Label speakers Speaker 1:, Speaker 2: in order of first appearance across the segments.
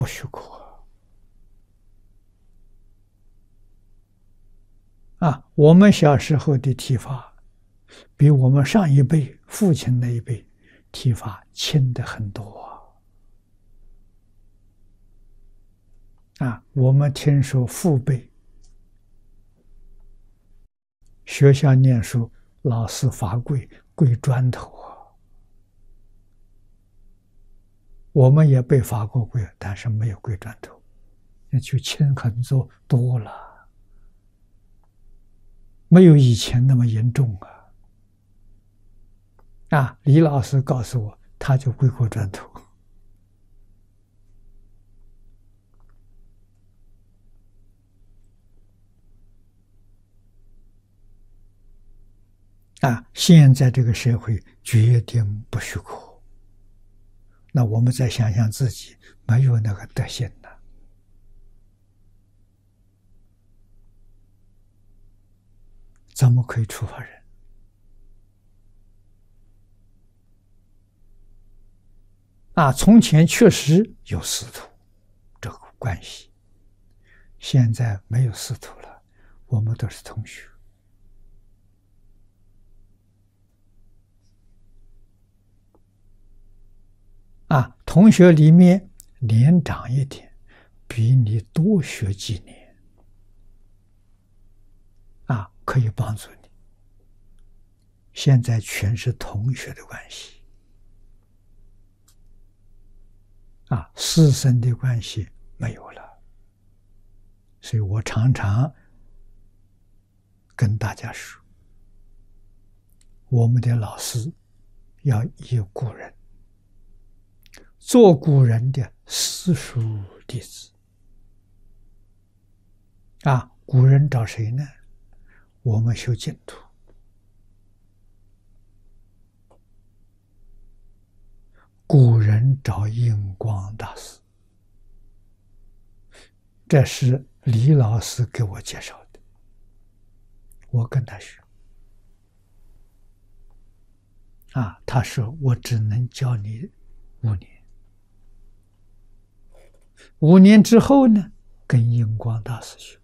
Speaker 1: 不许可啊！我们小时候的体罚，比我们上一辈父亲那一辈体罚轻的很多啊！我们听说父辈学校念书，老师罚跪砖头啊，我们也被罚过跪，但是没有跪砖头，那就轻很多了，没有以前那么严重啊！李老师告诉我，他就跪过砖头。现在这个社会决定不许可。那我们再想想自己没有那个德行呢？怎么可以处罚人？从前确实有师徒这个关系，现在没有师徒了，我们都是同学。同学里面年长一点，比你多学几年，可以帮助你。现在全是同学的关系，师生的关系没有了。所以我常常跟大家说，我们的老师要依古人，做古人的私塾弟子。古人找谁呢？我们修净土，古人找印光大师，这是李老师给我介绍的，我跟他学。他说我只能教你5年，5年之后呢，跟印光大师学。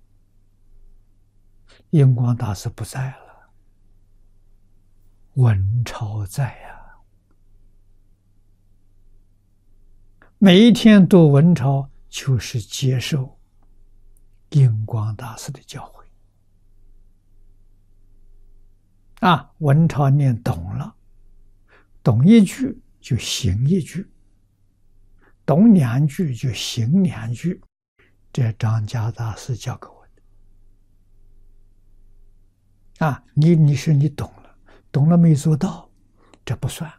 Speaker 1: 印光大师不在了，文超在呀。每一天读文超，就是接受印光大师的教诲。文超念懂了，懂一句就行一句，懂2句就行2句，这张家大师教给我的。你说你懂了，懂了没做到，这不算。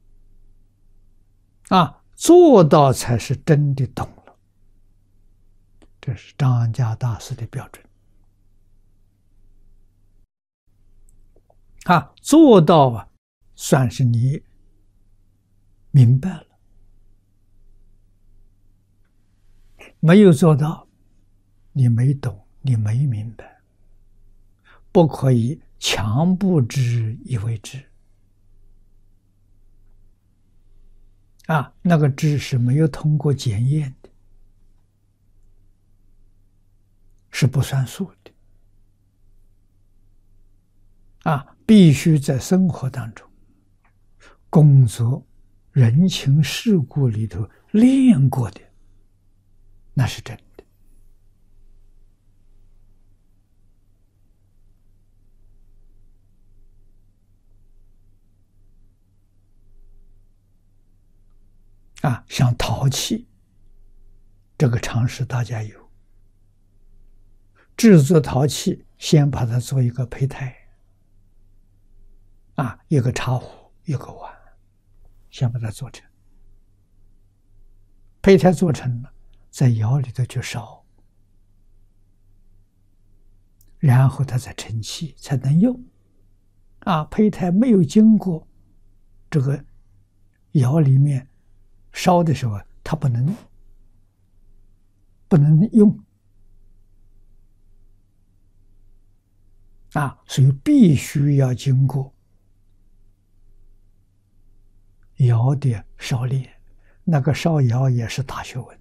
Speaker 1: 做到才是真的懂了，这是张家大师的标准。做到算是你明白了，没有做到，你没懂，你没明白，不可以强不知以为知。那个知识没有通过检验的，是不算数的。必须在生活当中、工作、人情世故里头练过的，那是真的。像陶器，这个常识大家有。制作陶器，先把它做一个胚胎，一个茶壶，一个碗，先把它做成。胚胎做成了，在窑里头去烧，然后它再成器才能用。胚胎没有经过这个窑里面烧的时候，它不能用。所以必须要经过窑的烧炼，那个烧窑也是大学问。